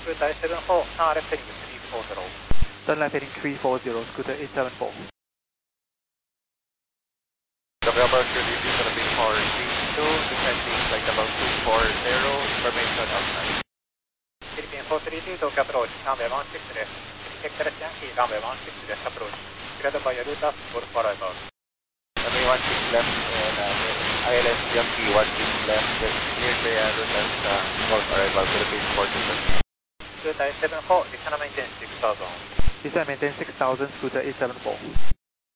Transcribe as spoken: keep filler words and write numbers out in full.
Scooter eight seven four, turn left heading three four zero. Turn left heading three four zero, Scooter eight seven four. November thirty two, gonna be for C two, descending flight level two four zero, information outside. Philippine four three two, Tokyo approach, runway one six です。Texas Yankee, runway one six です。approach. Cleared by your route, for arrival. Runway one six left and uh, I L S Yankee one six left, cleared by your route as uh, for arrival, Philippine four two two. Scooter eight seven four, descend maintain six thousand. Descend maintain six thousand, Scooter eight seven four.